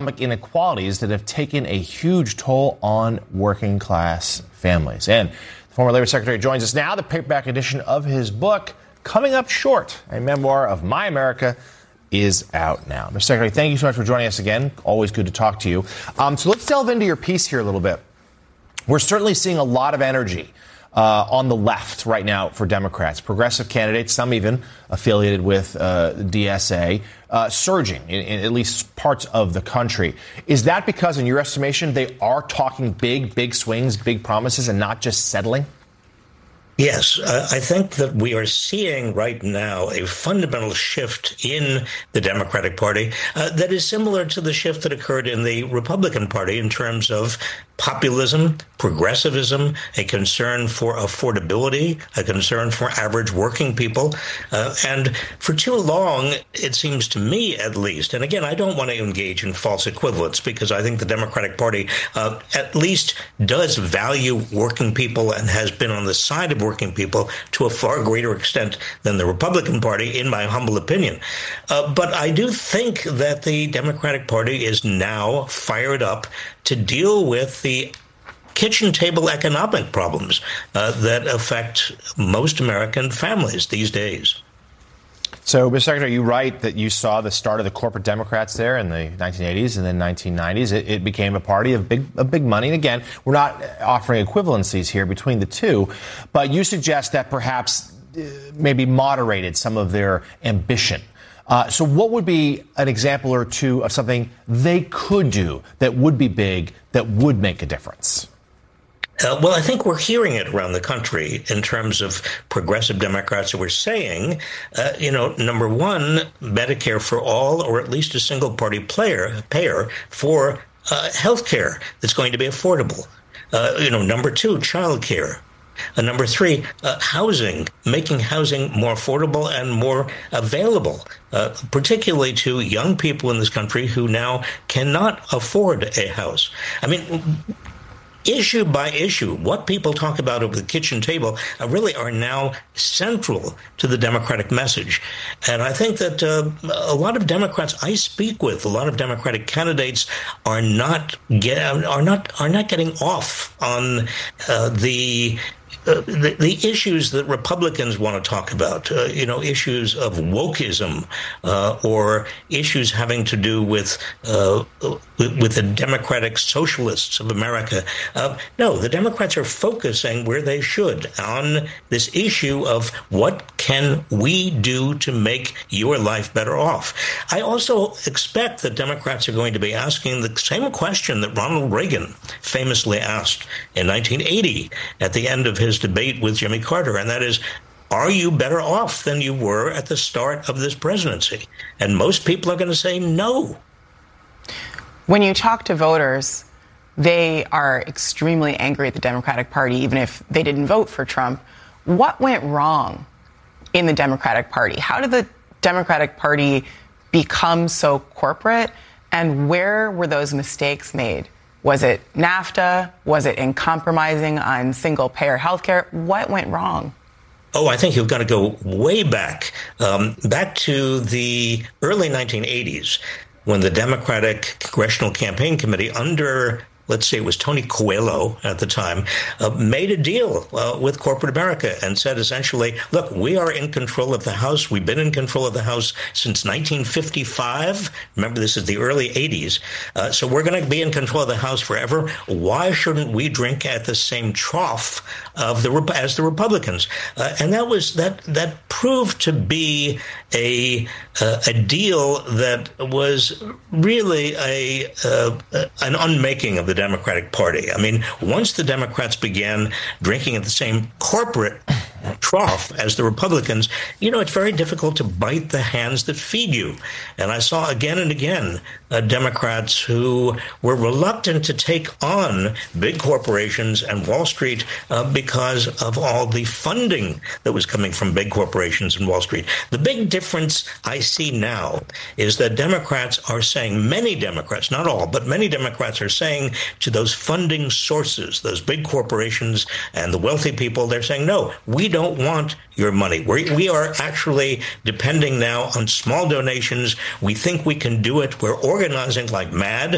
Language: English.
economic inequalities that have taken a huge toll on working class families. And the former Labor Secretary joins us now. The paperback edition of his book, Coming Up Short, a memoir of My America, is out now. Mr. Secretary, thank you so much for joining us again. Always good to talk to you. So let's delve into your piece here a little bit. We're certainly seeing a lot of energy on the left right now for Democrats. Progressive candidates, some even affiliated with DSA, surging in at least parts of the country. Is that because, in your estimation, they are talking big swings, big promises, and not just settling? Yes, I think that we are seeing right now a fundamental shift in the Democratic Party that is similar to the shift that occurred in the Republican Party in terms of populism, progressivism, a concern for affordability, a concern for average working people. And for too long, it seems to me at least, and again, I don't want to engage in false equivalence because I think the Democratic Party at least does value working people and has been on the side of working people to a far greater extent than the Republican Party, in my humble opinion. But I do think that the Democratic Party is now fired up to deal with the kitchen table economic problems that affect most American families these days. So, Mr. Secretary, you write that you saw the start of the corporate Democrats there in the 1980s and then 1990s. It became a party of big money. And again, we're not offering equivalencies here between the two, but you suggest that perhaps maybe moderated some of their ambition. So what would be an example or two of something they could do that would be big, that would make a difference? Well, I think we're hearing it around the country in terms of progressive Democrats who are saying, number one, Medicare for all, or at least a single party payer for health care that's going to be affordable. Number two, child care. Number three, housing, making housing more affordable and more available, particularly to young people in this country who now cannot afford a house. I mean, issue by issue, what people talk about over the kitchen table really are now central to the Democratic message. And I think that a lot of Democrats I speak with, a lot of Democratic candidates are not getting off on the issues that Republicans want to talk about, issues of wokeism or issues having to do with the democratic socialists of America. No, the Democrats are focusing where they should on this issue of what can we do to make your life better off. I also expect that Democrats are going to be asking the same question that Ronald Reagan famously asked in 1980 at the end of his debate with Jimmy Carter, and that is, are you better off than you were at the start of this presidency? And most people are going to say no. When you talk to voters, they are extremely angry at the Democratic Party, even if they didn't vote for Trump. What went wrong in the Democratic Party? How did the Democratic Party become so corporate? And where were those mistakes made? Was it NAFTA? Was it in compromising on single-payer health care? What went wrong? Oh, I think you've got to go way back, back to the early 1980s, when the Democratic Congressional Campaign Committee under, let's say it was Tony Coelho at the time, made a deal with corporate America and said essentially, look, we are in control of the House. We've been in control of the House since 1955. Remember, this is the early 80s. So we're going to be in control of the House forever. Why shouldn't we drink at the same trough as the Republicans? And that proved to be a deal that was really an unmaking of the Democratic Party. I mean, once the Democrats began drinking at the same corporate trough as the Republicans, it's very difficult to bite the hands that feed you. And I saw again and again Democrats who were reluctant to take on big corporations and Wall Street because of all the funding that was coming from big corporations and Wall Street. The big difference I see now is that Democrats are saying, many Democrats, not all, but many Democrats are saying to those funding sources, those big corporations and the wealthy people, they're saying, no, we don't want your money. We are actually depending now on small donations. We think we can do it. We're organizing like mad.